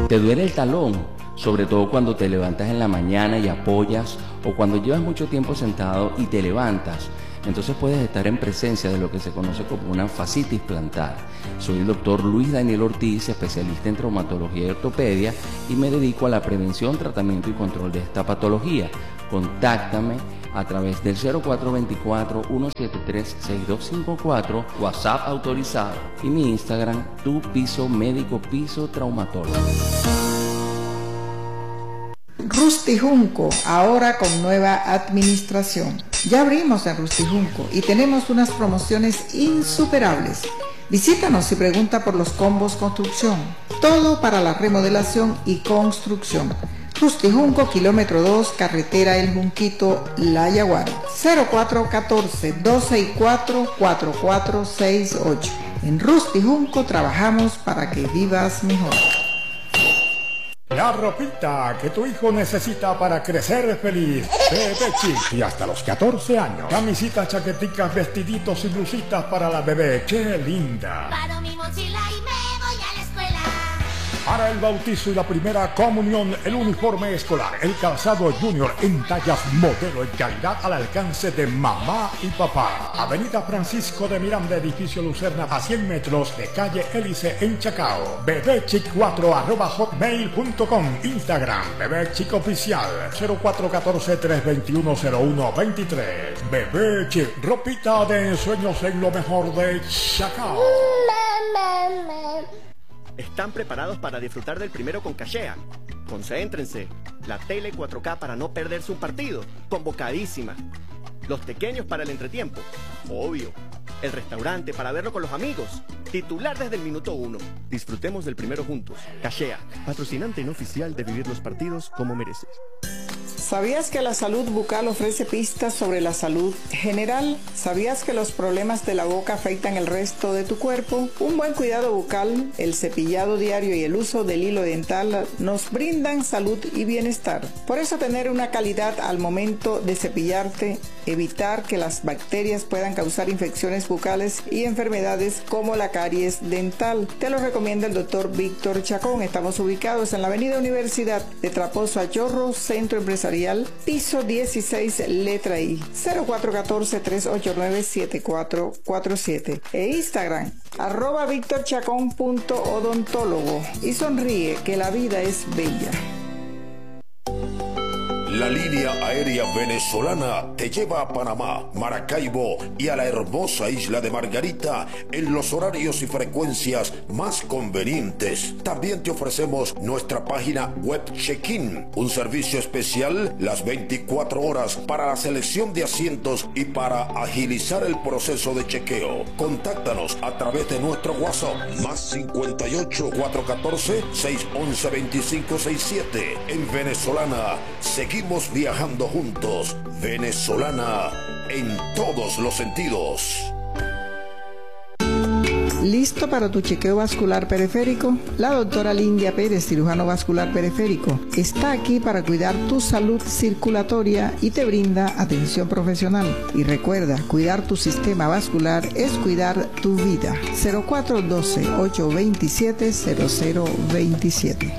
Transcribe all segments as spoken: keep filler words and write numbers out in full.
¿Te duele el talón? Sobre todo cuando te levantas en la mañana y apoyas, o cuando llevas mucho tiempo sentado y te levantas. Entonces puedes estar en presencia de lo que se conoce como una fascitis plantar. Soy el doctor Luis Daniel Ortiz, especialista en traumatología y ortopedia, y me dedico a la prevención, tratamiento y control de esta patología. Contáctame a través del cero cuatro dos cuatro, uno siete tres, seis dos cinco cuatro, WhatsApp autorizado, y mi Instagram, tu piso médico piso traumatólogo. Rusty Junco, ahora con nueva administración. Ya abrimos en Rusty Junco y tenemos unas promociones insuperables. Visítanos y pregunta por los combos construcción. Todo para la remodelación y construcción. Rusty Junco, kilómetro dos, carretera El Junquito, La Yaguara. cero cuatro uno cuatro, dos seis cuatro, cuatro cuatro seis ocho. En Rusty Junco trabajamos para que vivas mejor. La ropita que tu hijo necesita para crecer feliz. Bebé Chic, y hasta los catorce años. Camisitas, chaqueticas, vestiditos y blusitas para la bebé. ¡Qué linda! Paro mi mochila y me voy a la escuela. Para el bautizo y la primera comunión, el uniforme escolar, el calzado junior en tallas modelo y calidad al alcance de mamá y papá. Avenida Francisco de Miranda, edificio Lucerna, a cien metros de calle Hélice en Chacao. bebechic cuatro arroba hotmail punto com. Instagram, Bebé Chic Oficial, cero cuatro uno cuatro, tres dos uno, cero uno dos tres. Bebé Chic, ropita de ensueños en lo mejor de Chacao. ¿Están preparados para disfrutar del primero con Cachea? Concéntrense. La tele cuatro K para no perderse un partido. Convocadísima. Los pequeños para el entretiempo. Obvio. El restaurante para verlo con los amigos. Titular desde el minuto uno. Disfrutemos del primero juntos. Cachea, patrocinante no oficial de vivir los partidos como mereces. ¿Sabías que la salud bucal ofrece pistas sobre la salud general? ¿Sabías que los problemas de la boca afectan el resto de tu cuerpo? Un buen cuidado bucal, el cepillado diario y el uso del hilo dental nos brindan salud y bienestar. Por eso tener una calidad al momento de cepillarte, evitar que las bacterias puedan causar infecciones bucales y enfermedades como la caries dental. Te lo recomienda el doctor Víctor Chacón. Estamos ubicados en la avenida Universidad de Traposo a Chorro, Centro Empresarial, piso dieciséis, letra I, cero cuatro uno cuatro, tres ocho nueve, siete cuatro cuatro siete, e Instagram, arroba victorchacón punto odontólogo, y sonríe que la vida es bella. La línea aérea venezolana te lleva a Panamá, Maracaibo y a la hermosa isla de Margarita en los horarios y frecuencias más convenientes. También te ofrecemos nuestra página web Check-in, un servicio especial las veinticuatro horas para la selección de asientos y para agilizar el proceso de chequeo. Contáctanos a través de nuestro WhatsApp más cincuenta y ocho, cuatrocientos catorce, seiscientos once, veinticinco sesenta y siete. En Venezolana seguimos viajando juntos. Venezolana en todos los sentidos. ¿Listo para tu chequeo vascular periférico? La doctora Lindia Pérez, cirujano vascular periférico, está aquí para cuidar tu salud circulatoria y te brinda atención profesional. Y recuerda, cuidar tu sistema vascular es cuidar tu vida. cero cuatro uno dos, ocho dos siete, cero cero dos siete.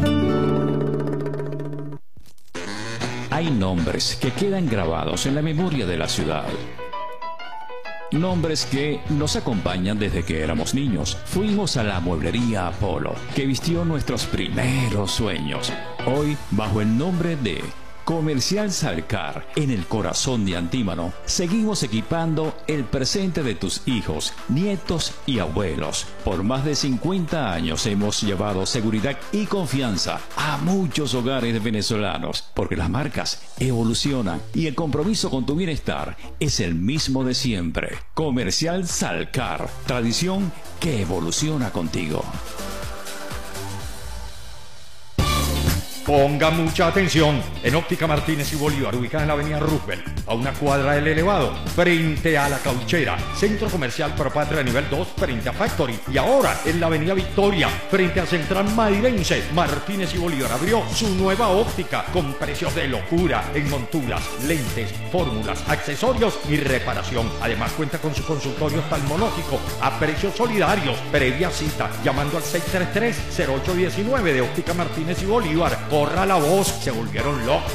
Hay nombres que quedan grabados en la memoria de la ciudad. Nombres que nos acompañan desde que éramos niños. Fuimos a la mueblería Apolo, que vistió nuestros primeros sueños. Hoy, bajo el nombre de Comercial Salcar, en el corazón de Antímano, seguimos equipando el presente de tus hijos, nietos y abuelos. Por más de cincuenta años hemos llevado seguridad y confianza a muchos hogares venezolanos, porque las marcas evolucionan y el compromiso con tu bienestar es el mismo de siempre. Comercial Salcar, tradición que evoluciona contigo. Ponga mucha atención. En Óptica Martínez y Bolívar, ubicada en la avenida Roosevelt, a una cuadra del elevado, frente a la Cauchera, Centro Comercial Propatria nivel dos, frente a Factory. Y ahora en la avenida Victoria, frente a Central Madilense, Martínez y Bolívar abrió su nueva óptica con precios de locura en monturas, lentes, fórmulas, accesorios y reparación. Además cuenta con su consultorio oftalmológico a precios solidarios. Previa cita llamando al seis tres tres, cero ocho uno nueve de Óptica Martínez y Bolívar. Corra la voz, se volvieron locos.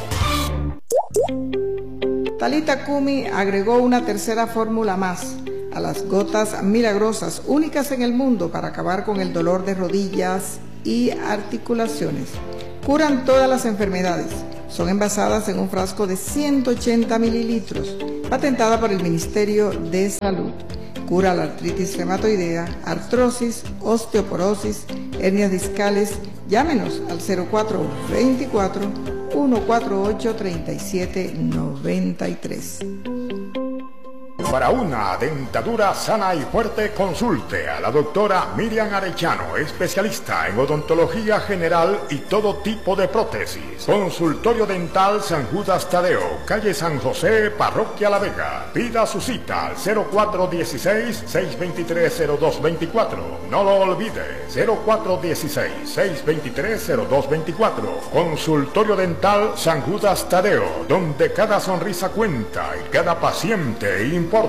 Talita Kumi agregó una tercera fórmula más a las gotas milagrosas, únicas en el mundo para acabar con el dolor de rodillas y articulaciones. Curan todas las enfermedades. Son envasadas en un frasco de ciento ochenta mililitros, patentada por el Ministerio de Salud. Cura la artritis reumatoidea, artrosis, osteoporosis, hernias discales. Llámenos al cero cuatro veinticuatro, ciento cuarenta y ocho, treinta y siete noventa y tres. Para una dentadura sana y fuerte, consulte a la doctora Miriam Arellano, especialista en odontología general y todo tipo de prótesis. Consultorio Dental San Judas Tadeo, calle San José, Parroquia La Vega. Pida su cita al cero cuatro uno seis, seis dos tres, cero dos dos cuatro. No lo olvide, cero cuatro uno seis, seis dos tres, cero dos dos cuatro. Consultorio Dental San Judas Tadeo, donde cada sonrisa cuenta y cada paciente importa.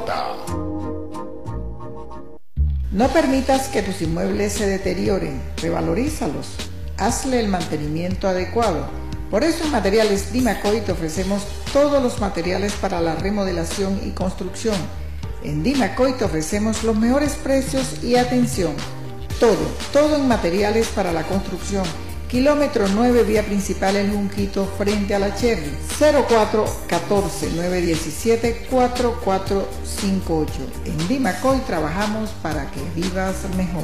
No permitas que tus inmuebles se deterioren, revalorízalos, hazle el mantenimiento adecuado. Por eso en Materiales Dimacoy te ofrecemos todos los materiales para la remodelación y construcción. En Dimacoy te ofrecemos los mejores precios y atención. Todo, todo en materiales para la construcción. Kilómetro nueve, vía principal El Junquito, frente a la Cherry. Cero cuatro uno cuatro, nueve uno siete, cuatro cuatro cinco ocho. En Dimacoy trabajamos para que vivas mejor.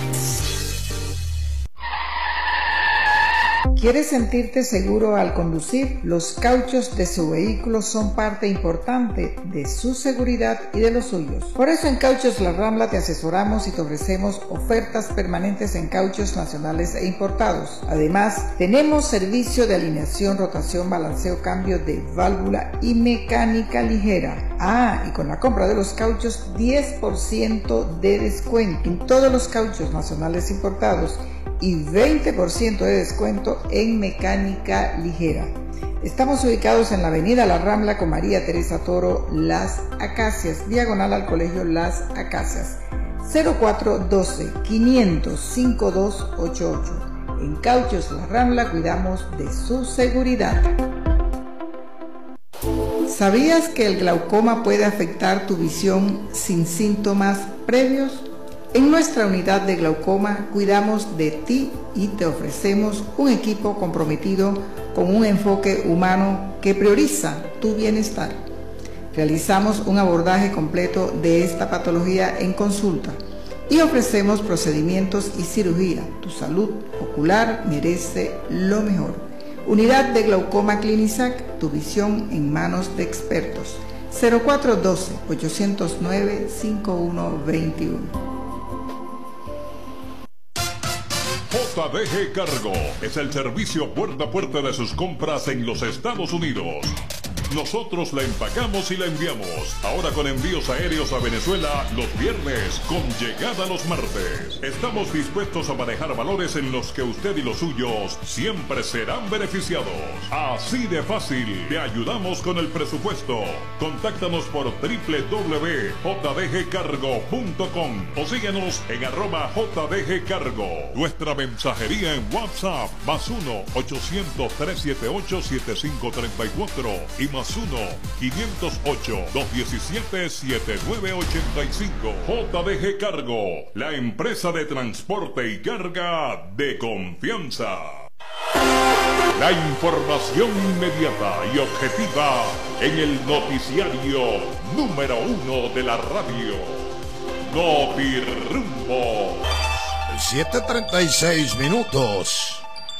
¿Quieres sentirte seguro al conducir? Los cauchos de su vehículo son parte importante de su seguridad y de los suyos. Por eso en Cauchos La Rambla te asesoramos y te ofrecemos ofertas permanentes en cauchos nacionales e importados. Además, tenemos servicio de alineación, rotación, balanceo, cambio de válvula y mecánica ligera. Ah, y con la compra de los cauchos, diez por ciento de descuento en todos los cauchos nacionales e importados y veinte por ciento de descuento en mecánica ligera. Estamos ubicados en la avenida La Rambla con María Teresa Toro, Las Acacias, diagonal al Colegio Las Acacias. Cero cuatro uno dos, quinientos, cincuenta y dos ochenta y ocho. En Cauchos La Rambla cuidamos de su seguridad. ¿Sabías que el glaucoma puede afectar tu visión sin síntomas previos? En nuestra unidad de glaucoma cuidamos de ti y te ofrecemos un equipo comprometido con un enfoque humano que prioriza tu bienestar. Realizamos un abordaje completo de esta patología en consulta y ofrecemos procedimientos y cirugía. Tu salud ocular merece lo mejor. Unidad de Glaucoma Clinisac, tu visión en manos de expertos. cero cuatro uno dos, ocho cero nueve, cinco uno dos uno. J D G Cargo es el servicio puerta a puerta de sus compras en los Estados Unidos. Nosotros la empacamos y la enviamos. Ahora con envíos aéreos a Venezuela los viernes, con llegada los martes. Estamos dispuestos a manejar valores en los que usted y los suyos siempre serán beneficiados. Así de fácil, te ayudamos con el presupuesto. Contáctanos por doble u doble u doble u punto j d g cargo punto com o síguenos en arroba j d g cargo. Nuestra mensajería en WhatsApp, más uno, ochocientos, trescientos setenta y ocho, setenta y cinco treinta y cuatro y más uno, quinientos ocho, doscientos diecisiete, setenta y nueve ochenta y cinco. J D G Cargo, la empresa de transporte y carga de confianza. La información inmediata y objetiva en el noticiario número uno de la radio. Notirumbo. siete treinta y seis minutos.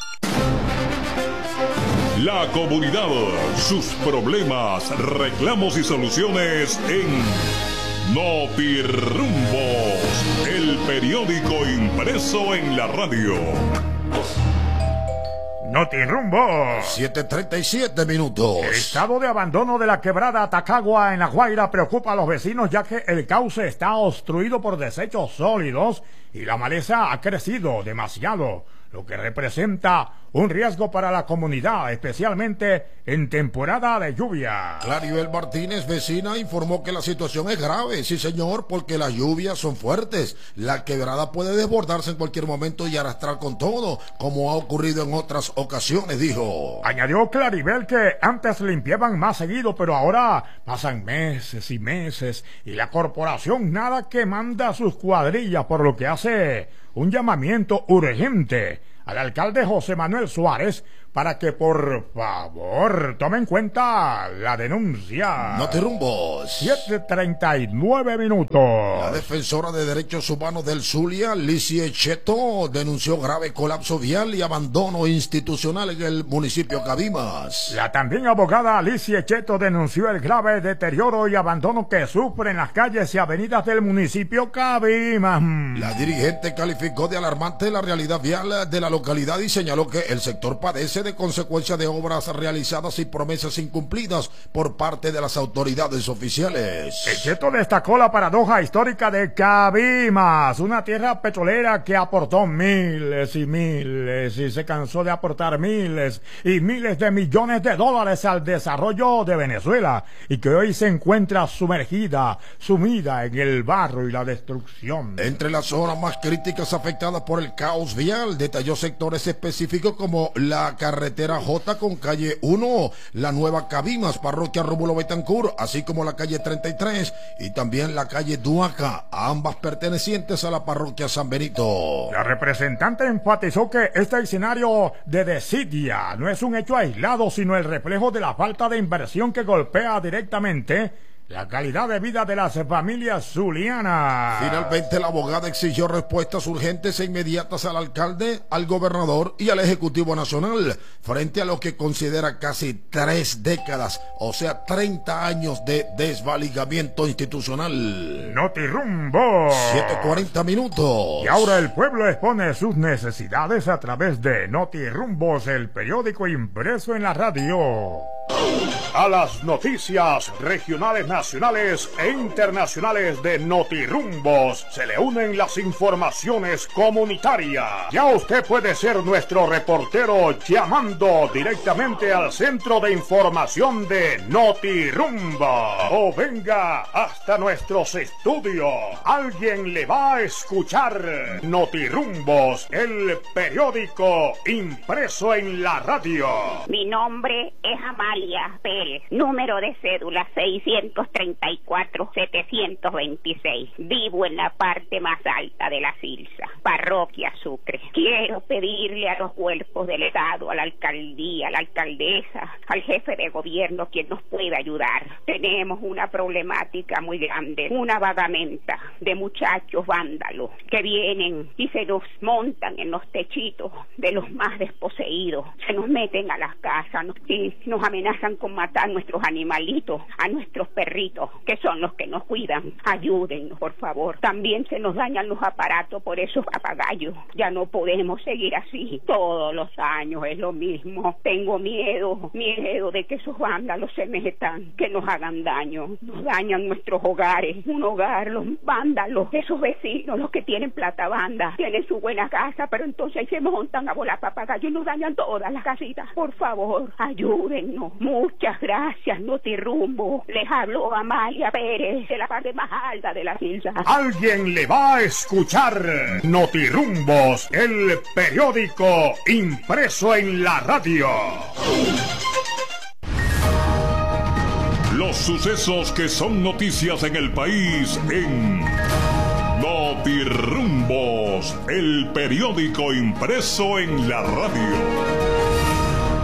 La comunidad, sus problemas, reclamos y soluciones en Notirumbos, el periódico impreso en la radio. Notirumbo. siete treinta y siete minutos. El estado de abandono de la quebrada Tacagua en La Guaira preocupa a los vecinos, ya que el cauce está obstruido por desechos sólidos y la maleza ha crecido demasiado, lo que representa un riesgo para la comunidad, especialmente en temporada de lluvia. Claribel Martínez, vecina, informó que la situación es grave, sí señor, porque las lluvias son fuertes. La quebrada puede desbordarse en cualquier momento y arrastrar con todo, como ha ocurrido en otras ocasiones, dijo. Añadió Claribel que antes limpiaban más seguido, pero ahora pasan meses y meses y la corporación nada que manda sus cuadrillas, por lo que hace un llamamiento urgente al alcalde José Manuel Suárez para que por favor tome en cuenta la denuncia. Notirrumbos. siete treinta y nueve minutos. La defensora de derechos humanos del Zulia, Licie Cheto, denunció grave colapso vial y abandono institucional en el municipio Cabimas. La también abogada Licie Cheto denunció el grave deterioro y abandono que sufren las calles y avenidas del municipio Cabimas. La dirigente calificó de alarmante la realidad vial de la localidad y señaló que el sector padece de consecuencia de obras realizadas y promesas incumplidas por parte de las autoridades oficiales. Cheto destacó la paradoja histórica de Cabimas, una tierra petrolera que aportó miles y miles y se cansó de aportar miles y miles de millones de dólares al desarrollo de Venezuela y que hoy se encuentra sumergida, sumida en el barro y la destrucción. Entre las zonas más críticas afectadas por el caos vial, detalló sectores específicos como la carretera J con calle uno, la nueva Cabimas, parroquia Rómulo Betancourt, así como la calle treinta y tres y también la calle Duaca, ambas pertenecientes a la parroquia San Benito. La representante enfatizó que este escenario de desidia no es un hecho aislado, sino el reflejo de la falta de inversión que golpea directamente la calidad de vida de las familias zulianas. Finalmente, la abogada exigió respuestas urgentes e inmediatas al alcalde, al gobernador y al Ejecutivo Nacional, frente a lo que considera casi tres décadas, o sea, treinta años de desvaligamiento institucional. Notirumbo. siete cuarenta minutos. Y ahora el pueblo expone sus necesidades a través de Notirumbos, el periódico impreso en la radio. A las noticias regionales, nacionales e internacionales de Notirumbos se le unen las informaciones comunitarias. Ya usted puede ser nuestro reportero llamando directamente al centro de información de Notirumba o venga hasta nuestros estudios. Alguien le va a escuchar. Notirumbos, el periódico impreso en la radio. Mi nombre es Amalia Pérez, número de cédula seiscientos treinta y cuatro setecientos veintiséis. Vivo en la parte más alta de la Silsa, parroquia Sucre. Quiero pedirle a los cuerpos del Estado, a la alcaldía, a la alcaldesa, al jefe de gobierno, quien nos pueda ayudar. Tenemos una problemática muy grande, una vagamenta de muchachos vándalos que vienen y se nos montan en los techitos de los más desposeídos, se nos meten a las casas nos, y nos amenazan con matar a nuestros animalitos, a nuestros perritos, que son los que nos cuidan. Ayúdennos, por favor. También se nos dañan los aparatos por esos papagayos. Ya no podemos seguir así. Todos los años es lo mismo. Tengo miedo, miedo de que esos vándalos se metan, que nos hagan daño. Nos dañan nuestros hogares. Un hogar, los vándalos, esos vecinos, los que tienen plata banda, tienen su buena casa, pero entonces se montan a volar papagayos y nos dañan todas las casitas. Por favor, ayúdennos. Muchas gracias, Notirumbo. Les habló Amalia Pérez, de la parte más alta de la Silsa. Alguien le va a escuchar. Notirumbos, el periódico impreso en la radio. Los sucesos que son noticias en el país en Notirumbos, el periódico impreso en la radio.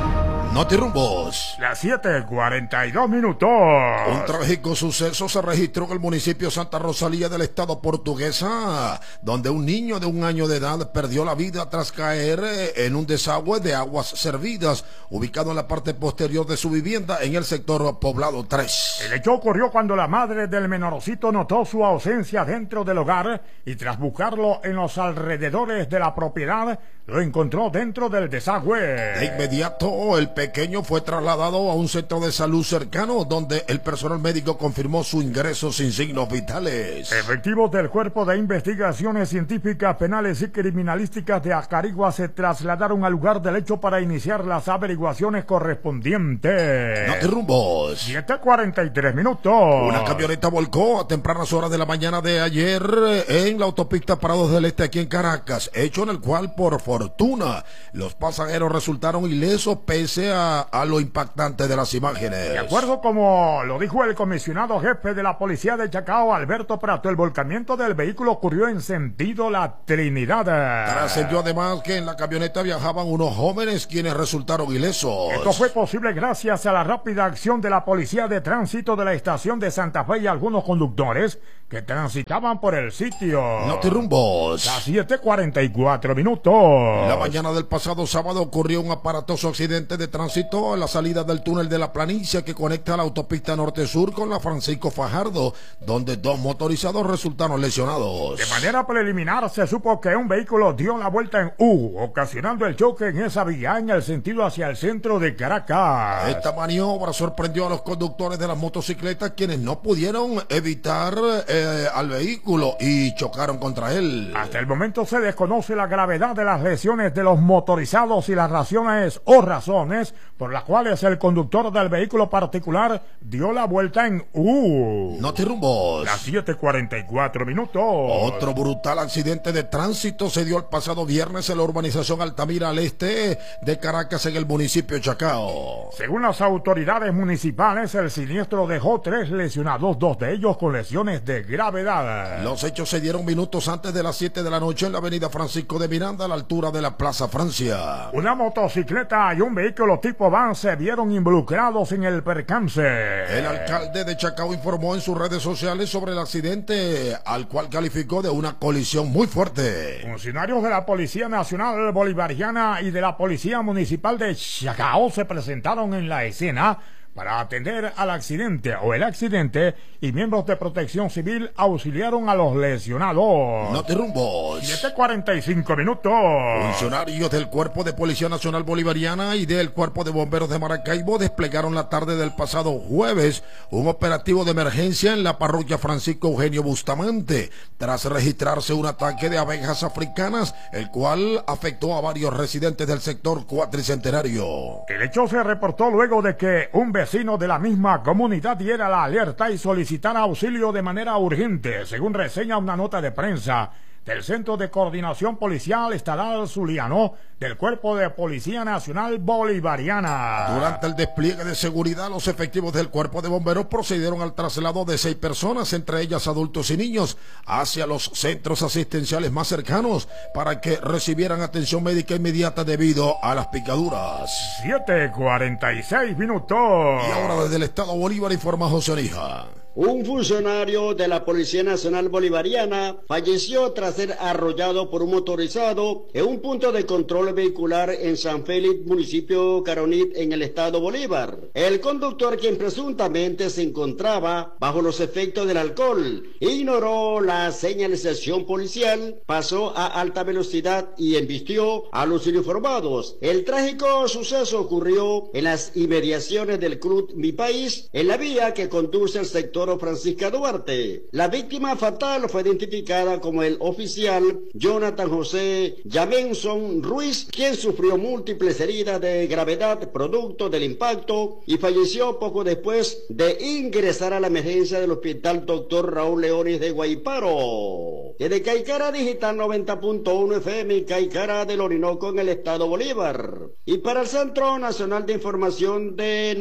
Notirumbos. Las siete cuarenta y dos minutos. Un trágico suceso se registró en el municipio Santa Rosalía del estado portuguesa, donde un niño de un año de edad perdió la vida tras caer en un desagüe de aguas servidas, ubicado en la parte posterior de su vivienda en el sector Poblado tres. El hecho ocurrió cuando la madre del menorcito notó su ausencia dentro del hogar y tras buscarlo en los alrededores de la propiedad, lo encontró dentro del desagüe. De inmediato, el pequeño fue trasladado a un centro de salud cercano, donde el personal médico confirmó su ingreso sin signos vitales. Efectivos del Cuerpo de Investigaciones Científicas, Penales y Criminalísticas de Acarigua se trasladaron al lugar del hecho para iniciar las averiguaciones correspondientes. Notirumbos. siete cuarenta y tres minutos. Una camioneta volcó a tempranas horas de la mañana de ayer en la autopista Prados del Este aquí en Caracas, hecho en el cual por fortuna los pasajeros resultaron ilesos pese a, a lo impactante de las imágenes. De acuerdo como lo dijo el comisionado jefe de la policía de Chacao, Alberto Prato, el volcamiento del vehículo ocurrió en sentido La Trinidad. Trascendió además que en la camioneta viajaban unos jóvenes quienes resultaron ilesos. Esto fue posible gracias a la rápida acción de la policía de tránsito de la estación de Santa Fe y algunos conductores que transitaban por el sitio. Notirumbos. Las siete cuarenta y cuatro minutos. La mañana del pasado sábado ocurrió un aparatoso accidente de tránsito a la salida del túnel de la Planicie que conecta la autopista norte-sur con la Francisco Fajardo, donde dos motorizados resultaron lesionados. De manera preliminar se supo que un vehículo dio la vuelta en U, ocasionando el choque en esa vía en el sentido hacia el centro de Caracas. Esta maniobra sorprendió a los conductores de las motocicletas, quienes no pudieron evitar eh, al vehículo y chocaron contra él. Hasta el momento se desconoce la gravedad de las lesiones de los motorizados y las razones o razones por las cuales el conductor del vehículo particular dio la vuelta en U. Notirumbos. Las siete cuarenta y cuatro minutos. Otro brutal accidente de tránsito se dio el pasado viernes en la urbanización Altamira al este de Caracas, en el municipio de Chacao. Según las autoridades municipales, el siniestro dejó tres lesionados, dos de ellos con lesiones de gravedad. Los hechos se dieron minutos antes de las siete de la noche en la avenida Francisco de Miranda, a la altura de la Plaza Francia. Una motocicleta y un vehículo tipo van se vieron involucrados en el percance. El alcalde de Chacao informó en sus redes sociales sobre el accidente, al cual calificó de una colisión muy fuerte. Funcionarios de la Policía Nacional Bolivariana y de la Policía Municipal de Chacao se presentaron en la escena para atender al accidente o el accidente, y miembros de Protección Civil auxiliaron a los lesionados. Notirumbos. siete cuarenta y cinco minutos. Funcionarios del Cuerpo de Policía Nacional Bolivariana y del Cuerpo de Bomberos de Maracaibo desplegaron la tarde del pasado jueves un operativo de emergencia en la parroquia Francisco Eugenio Bustamante, tras registrarse un ataque de abejas africanas, el cual afectó a varios residentes del sector cuatricentenario. El hecho se reportó luego de que un vecino de la misma comunidad diera la alerta y solicitara auxilio de manera urgente, según reseña una nota de prensa del Centro de Coordinación Policial Estatal Zuliano del Cuerpo de Policía Nacional Bolivariana. Durante el despliegue de seguridad, los efectivos del Cuerpo de Bomberos procedieron al traslado de seis personas, entre ellas adultos y niños, hacia los centros asistenciales más cercanos para que recibieran atención médica inmediata debido a las picaduras. siete cuarenta y seis minutos. Y ahora desde el Estado Bolívar informa José Orija. Un funcionario de la Policía Nacional Bolivariana falleció tras ser arrollado por un motorizado en un punto de control vehicular en San Félix, municipio Caronit, en el estado Bolívar. El conductor, quien presuntamente se encontraba bajo los efectos del alcohol, ignoró la señalización policial, pasó a alta velocidad y embistió a los uniformados. El trágico suceso ocurrió en las inmediaciones del Club Mi País, en la vía que conduce al sector Francisca Duarte. La víctima fatal fue identificada como el oficial Jonathan José Yamenson Ruiz, quien sufrió múltiples heridas de gravedad producto del impacto y falleció poco después de ingresar a la emergencia del hospital doctor Raúl Leones de Guayparo. Desde Caicara Digital noventa punto uno F M, Caicara del Orinoco, en el estado Bolívar. Y para el Centro Nacional de Información de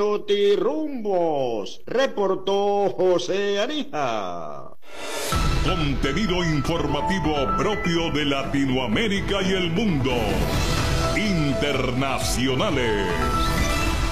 Notirumbos, reportó José Arija. Contenido informativo propio de Latinoamérica y el mundo. Internacionales.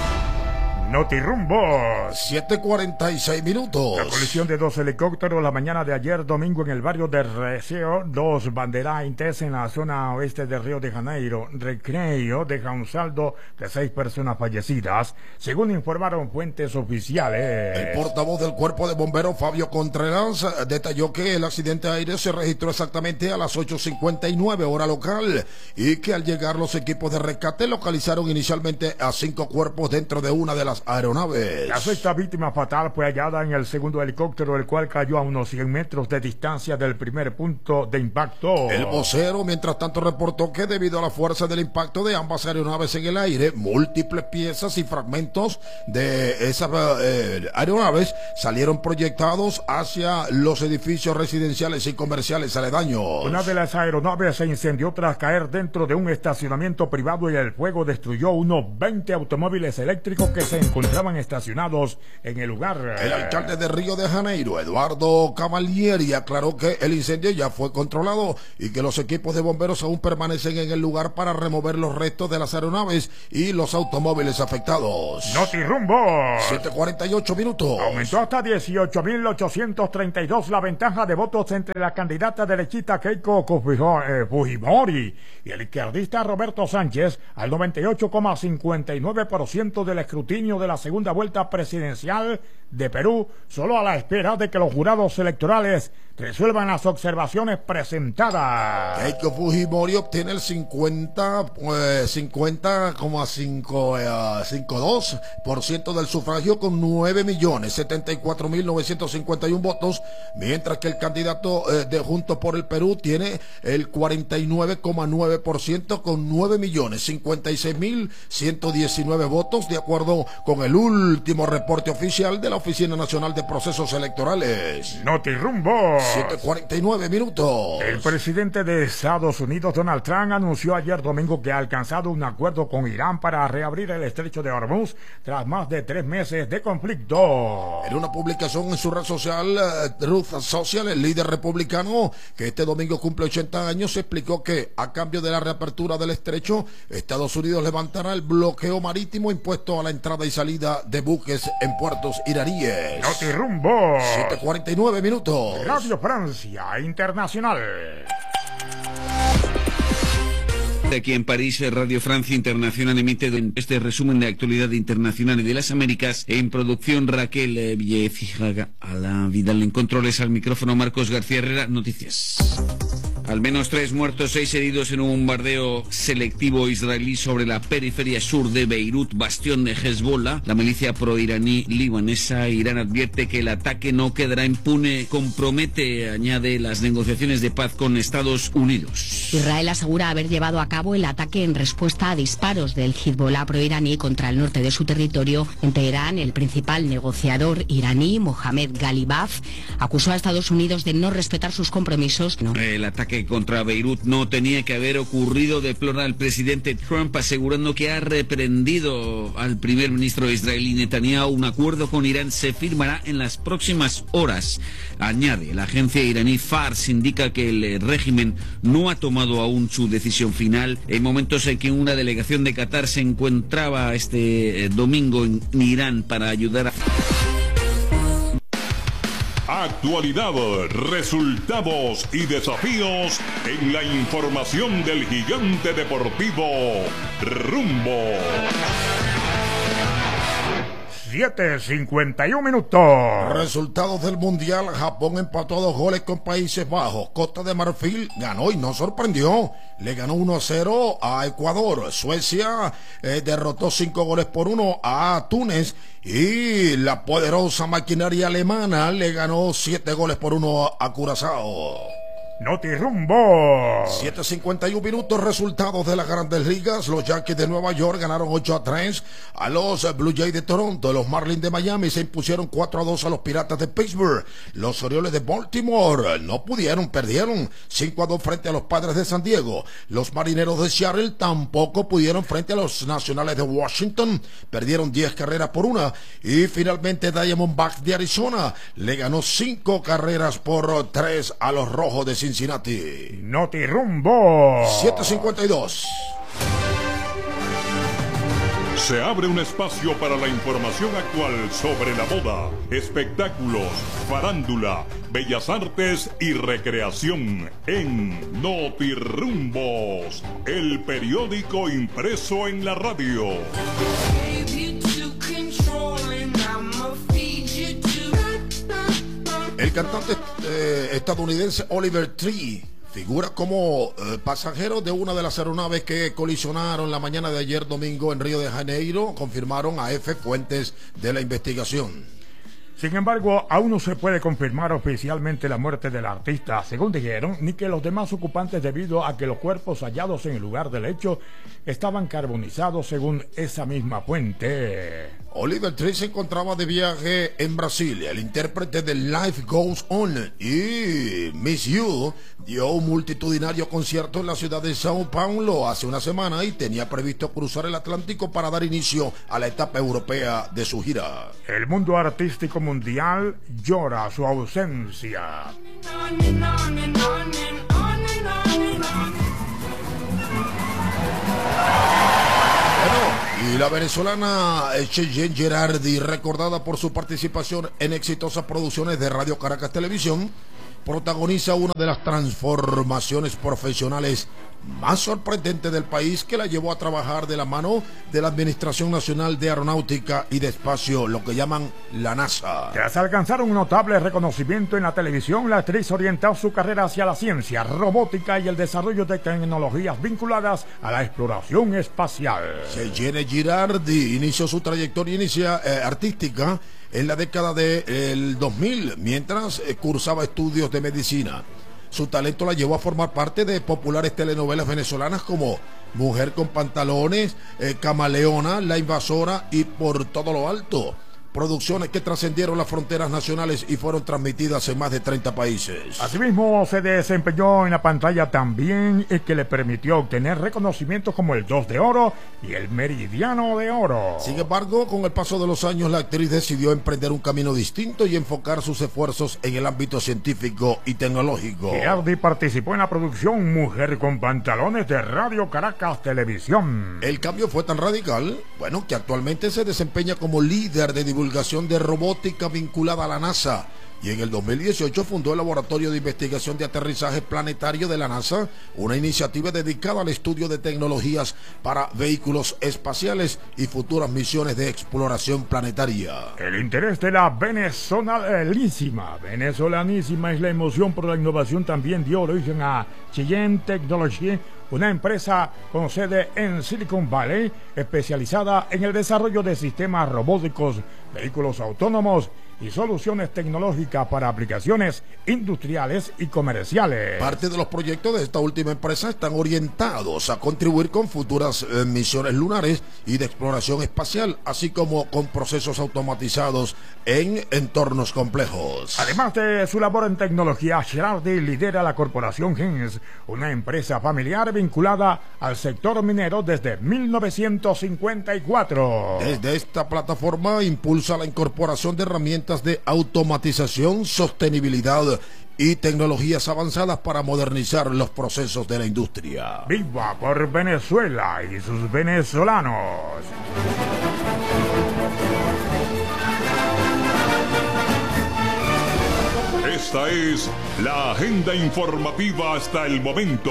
Notirumbo. siete cuarenta y seis minutos. La colisión de dos helicópteros la mañana de ayer domingo en el barrio de Recreo, dos bandeirantes en la zona oeste de Río de Janeiro. Recreo deja un saldo de seis personas fallecidas, según informaron fuentes oficiales. El portavoz del Cuerpo de Bomberos, Fabio Contreras, detalló que el accidente aéreo se registró exactamente a las ocho cincuenta y nueve hora local y que al llegar los equipos de rescate localizaron inicialmente a cinco cuerpos dentro de una de las aeronaves. La sexta víctima fatal fue hallada en el segundo helicóptero, el cual cayó a unos cien metros de distancia del primer punto de impacto. El vocero, mientras tanto, reportó que debido a la fuerza del impacto de ambas aeronaves en el aire, múltiples piezas y fragmentos de esas eh, aeronaves salieron proyectados hacia los edificios residenciales y comerciales aledaños. Una de las aeronaves se incendió tras caer dentro de un estacionamiento privado y el fuego destruyó unos veinte automóviles eléctricos que se encontraban estacionados en el lugar. El alcalde de Río de Janeiro, Eduardo Cavalieri, aclaró que el incendio ya fue controlado y que los equipos de bomberos aún permanecen en el lugar para remover los restos de las aeronaves y los automóviles afectados. Notirumbo. siete cuarenta y ocho minutos. Aumentó hasta dieciocho mil ochocientos treinta y dos la ventaja de votos entre la candidata derechista Keiko Fujimori y el izquierdista Roberto Sánchez al noventa y ocho coma cincuenta y nueve por ciento del escrutinio de la segunda vuelta presidencial de Perú, solo a la espera de que los jurados electorales resuelvan las observaciones presentadas. Keiko Fujimori obtiene el cincuenta coma cincuenta y dos por ciento del sufragio con nueve millones setenta y cuatro mil novecientos cincuenta y uno votos, mientras que el candidato eh, de Juntos por el Perú tiene el cuarenta y nueve coma nueve por ciento con nueve millones cincuenta y seis mil ciento diecinueve votos, de acuerdo con el último reporte oficial de la Oficina Nacional de Procesos Electorales. Notirumbo. siete cuarenta y nueve minutos. El presidente de Estados Unidos, Donald Trump, anunció ayer domingo que ha alcanzado un acuerdo con Irán para reabrir el estrecho de Hormuz tras más de tres meses de conflicto. En una publicación en su red social, uh, Truth Social, el líder republicano, que este domingo cumple ochenta años, explicó que a cambio de la reapertura del estrecho, Estados Unidos levantará el bloqueo marítimo impuesto a la entrada y salida de buques en puertos iraníes. Notirumbo. siete cuarenta y nueve minutos. Radio Francia Internacional. Aquí en París, Radio Francia Internacional emite este resumen de actualidad internacional y de las Américas. En producción, Raquel Villefija, a la Vidal en controles, al micrófono Marcos García Herrera. Noticias. Al menos tres muertos, seis heridos en un bombardeo selectivo israelí sobre la periferia sur de Beirut, bastión de Hezbollah. La milicia proiraní libanesa. Irán advierte que el ataque no quedará impune. Compromete, añade, las negociaciones de paz con Estados Unidos. Israel asegura haber llevado a cabo el ataque en respuesta a disparos del Hezbollah proiraní contra el norte de su territorio. En Teherán, el principal negociador iraní, Mohamed Ghalibaf, acusó a Estados Unidos de no respetar sus compromisos. No. El ataque contra Beirut no tenía que haber ocurrido, deplora el presidente Trump, asegurando que ha reprendido al primer ministro israelí Netanyahu. Un acuerdo con Irán se firmará en las próximas horas. Añade, la agencia iraní Fars indica que el régimen no ha tomado aún su decisión final, en momentos en que una delegación de Qatar se encontraba este domingo en Irán para ayudar a... Actualidad, resultados y desafíos en la información del gigante deportivo Rumbo. siete cincuenta y uno minutos. Resultados del Mundial. Japón empató a dos goles con Países Bajos. Costa de Marfil ganó y no sorprendió. Le ganó uno a cero a Ecuador. Suecia eh, derrotó cinco goles por uno a Túnez. Y la poderosa maquinaria alemana le ganó siete goles por uno a Curazao. Notirumbo. siete cincuenta y uno minutos. Resultados de las Grandes Ligas. Los Yankees de Nueva York ganaron ocho a tres a los Blue Jays de Toronto. Los Marlins de Miami se impusieron cuatro a dos a los Piratas de Pittsburgh. Los Orioles de Baltimore no pudieron, perdieron cinco a dos frente a los Padres de San Diego. Los Marineros de Seattle tampoco pudieron frente a los Nacionales de Washington. Perdieron diez carreras por una. Y finalmente Diamondbacks de Arizona le ganó cinco carreras por tres a los Rojos de Cincinnati. Cincinnati. Notirumbo. siete cincuenta y dos. Se abre un espacio para la información actual sobre la moda, espectáculos, farándula, bellas artes y recreación en Notirrumbos, el periódico impreso en la radio. El cantante eh, estadounidense Oliver Tree figura como eh, pasajero de una de las aeronaves que colisionaron la mañana de ayer domingo en Río de Janeiro, confirmaron a F fuentes de la investigación. Sin embargo, aún no se puede confirmar oficialmente la muerte del artista, según dijeron, ni que los demás ocupantes, debido a que los cuerpos hallados en el lugar del hecho estaban carbonizados, según esa misma fuente. Oliver Tree se encontraba de viaje en Brasil. El intérprete de Life Goes On y Miss You dio un multitudinario concierto en la ciudad de Sao Paulo hace una semana y tenía previsto cruzar el Atlántico para dar inicio a la etapa europea de su gira. El mundo artístico mundial llora su ausencia. Y la venezolana Cheyenne Gerardi, recordada por su participación en exitosas producciones de Radio Caracas Televisión, protagoniza una de las transformaciones profesionales más sorprendentes del país, que la llevó a trabajar de la mano de la Administración Nacional de Aeronáutica y de Espacio, lo que llaman la NASA. Tras alcanzar un notable reconocimiento en la televisión, la actriz orientó su carrera hacia la ciencia, robótica y el desarrollo de tecnologías vinculadas a la exploración espacial. Cheyenne Girardi inició su trayectoria inicia, eh, artística en la década del dos mil, mientras eh, cursaba estudios de medicina. Su talento la llevó a formar parte de populares telenovelas venezolanas como Mujer con Pantalones, eh, Camaleona, La Invasora y Por Todo lo Alto. Producciones que trascendieron las fronteras nacionales y fueron transmitidas en más de treinta países. Asimismo, se desempeñó en la pantalla también, y que le permitió obtener reconocimientos como el dos de Oro y el Meridiano de Oro. Sin embargo, con el paso de los años, la actriz decidió emprender un camino distinto y enfocar sus esfuerzos en el ámbito científico y tecnológico. Girardi participó en la producción Mujer con Pantalones de Radio Caracas Televisión. El cambio fue tan radical, bueno, que actualmente se desempeña como líder de divulgación de robótica vinculada a la NASA, y en el dos mil dieciocho fundó el Laboratorio de Investigación de Aterrizaje Planetario de la NASA, una iniciativa dedicada al estudio de tecnologías para vehículos espaciales y futuras misiones de exploración planetaria. El interés de la venezolanísima, venezolanísima es la emoción por la innovación, también dio origen a Cheyenne Technology, una empresa con sede en Silicon Valley, especializada en el desarrollo de sistemas robóticos, vehículos autónomos y soluciones tecnológicas para aplicaciones industriales y comerciales. Parte de los proyectos de esta última empresa están orientados a contribuir con futuras eh, misiones lunares y de exploración espacial, así como con procesos automatizados en entornos complejos. Además de su labor en tecnología, Girardi lidera la corporación Gens, una empresa familiar vinculada al sector minero desde mil novecientos cincuenta y cuatro. Desde esta plataforma impulsa la incorporación de herramientas de automatización, sostenibilidad y tecnologías avanzadas para modernizar los procesos de la industria. ¡Viva por Venezuela y sus venezolanos! Esta es la agenda informativa hasta el momento.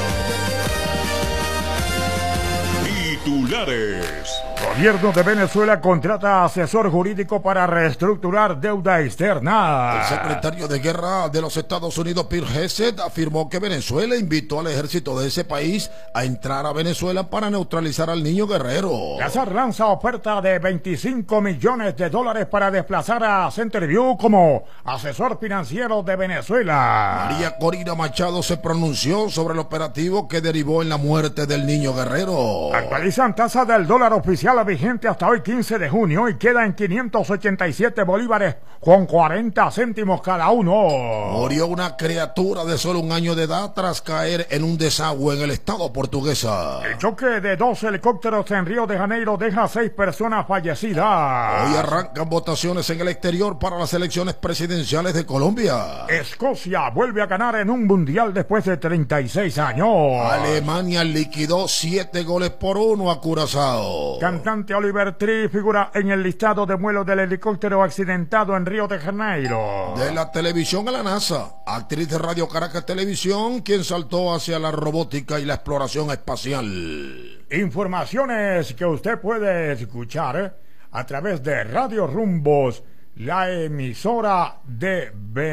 Titulares. Gobierno de Venezuela contrata asesor jurídico para reestructurar deuda externa. El secretario de Guerra de los Estados Unidos, Pete Hegseth, afirmó que Venezuela invitó al ejército de ese país a entrar a Venezuela para neutralizar al niño guerrero. Cazar lanza oferta de veinticinco millones de dólares para desplazar a Centerview como asesor financiero de Venezuela. María Corina Machado se pronunció sobre el operativo que derivó en la muerte del niño guerrero. Actualizan tasa del dólar oficial vigente hasta hoy quince de junio y queda en quinientos ochenta y siete bolívares con cuarenta céntimos cada uno. Murió una criatura de solo un año de edad tras caer en un desagüe en el estado portuguesa. El choque de dos helicópteros en Río de Janeiro deja a seis personas fallecidas. Hoy arrancan votaciones en el exterior para las elecciones presidenciales de Colombia. Escocia vuelve a ganar en un mundial después de treinta y seis años. Alemania liquidó siete goles por uno destino a Curazao. Cantante Oliver Tree figura en el listado de vuelos del helicóptero accidentado en Río de Janeiro. De la televisión a la NASA, actriz de Radio Caracas Televisión, quien saltó hacia la robótica y la exploración espacial. Informaciones que usted puede escuchar a través de Radio Rumbos, la emisora de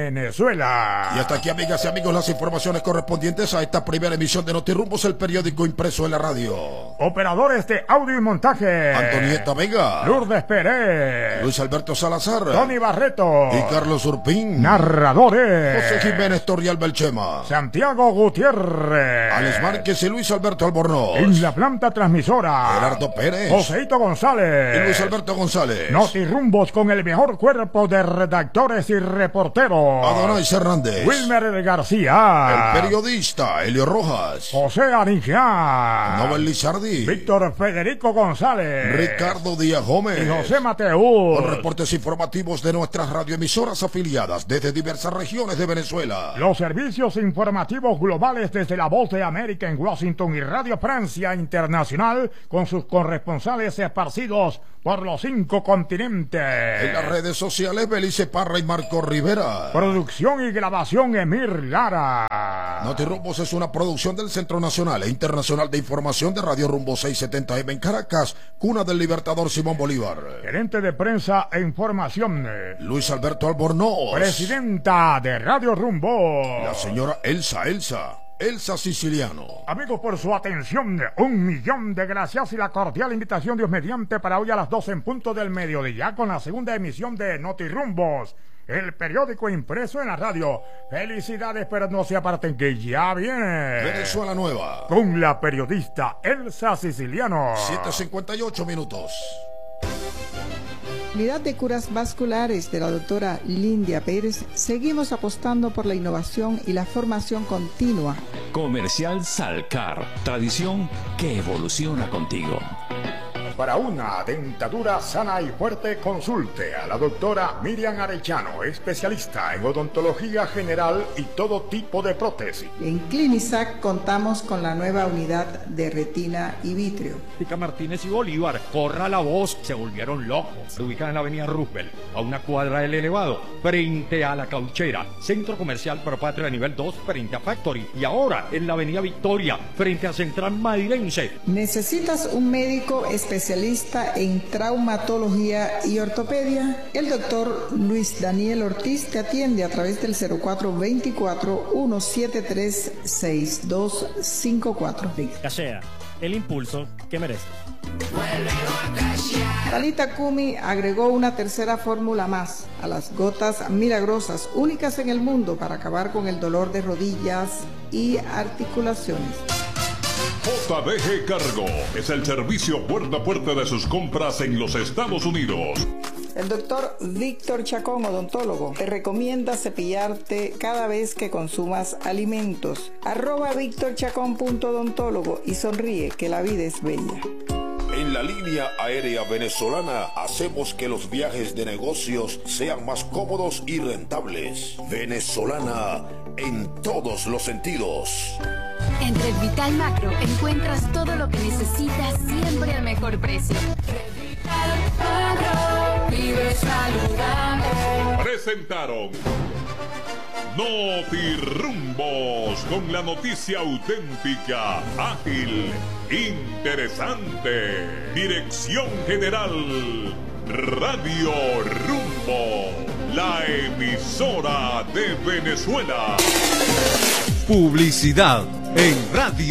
Venezuela. Y hasta aquí, amigas y amigos, las informaciones correspondientes a esta primera emisión de Notirumbos, el periódico impreso en la radio. Operadores de audio y montaje: Antonieta Vega, Lourdes Pérez, Luis Alberto Salazar, Tony Barreto y Carlos Urpín. Narradores: José Jiménez Torrial Belchema, Santiago Gutiérrez, Alex Márquez y Luis Alberto Albornoz. En la planta transmisora: Gerardo Pérez, Joseito González y Luis Alberto González. Notirumbos con el mejor cuerpo de redactores y reporteros: Adonai Hernández, Wilmer García, el periodista Elio Rojas, José Arigián, Nobel Lizardi, Víctor Federico González, Ricardo Díaz Gómez y José Mateus. Con reportes informativos de nuestras radioemisoras afiliadas desde diversas regiones de Venezuela. Los servicios informativos globales desde La Voz de América en Washington y Radio Francia Internacional con sus corresponsales esparcidos por los cinco continentes. En las redes sociales, Belice Parra y Marco Rivera. Producción y grabación, Emir Lara. Notirumbos es una producción del Centro Nacional e Internacional de Información de Radio Rumbo seiscientos setenta eme en Caracas, cuna del Libertador Simón Bolívar. Gerente de prensa e información: Luis Alberto Albornoz. Presidenta de Radio Rumbo: la señora Elsa Elsa. Elsa Siciliano. Amigos, por su atención, un millón de gracias y la cordial invitación, Dios mediante, para hoy a las doce en punto del mediodía con la segunda emisión de Notirumbos, el periódico impreso en la radio. Felicidades, pero no se aparten que ya viene Venezuela Nueva con la periodista Elsa Siciliano. siete cincuenta y ocho minutos. Unidad de Curas Vasculares de la doctora Lindia Pérez, seguimos apostando por la innovación y la formación continua. Comercial Salcar, tradición que evoluciona contigo. Para una dentadura sana y fuerte, consulte a la doctora Miriam Arellano, especialista en odontología general y todo tipo de prótesis. En Clinisac contamos con la nueva unidad de retina y vitrio. Pica Martínez y Bolívar, corra la voz, se volvieron locos. Se ubican en la avenida Roosevelt, a una cuadra del elevado, frente a la Cauchera, centro comercial Propatria de nivel dos, frente a Factory. Y ahora en la avenida Victoria, frente a Central Madilense. ¿Necesitas un médico especialista en traumatología y ortopedia? El doctor Luis Daniel Ortiz te atiende a través del cero cuatro veinticuatro, ciento setenta y tres, sesenta y dos cincuenta y cuatro. Cachea, el impulso que merece. Talita Kumi agregó una tercera fórmula más a las gotas milagrosas, únicas en el mundo para acabar con el dolor de rodillas y articulaciones. J D G Cargo es el servicio puerta a puerta de sus compras en los Estados Unidos. El doctor Víctor Chacón, odontólogo, te recomienda cepillarte cada vez que consumas alimentos. Arroba víctor chacón punto odontólogo y sonríe, que la vida es bella. En la línea aérea venezolana hacemos que los viajes de negocios sean más cómodos y rentables. Venezolana en todos los sentidos. En Red Vital Macro encuentras todo lo que necesitas siempre al mejor precio. Red Vital Macro, vive saludable. Presentaron Notirumbos, con la noticia auténtica, ágil, interesante. Dirección General Radio Rumbo, la emisora de Venezuela. Publicidad en Radio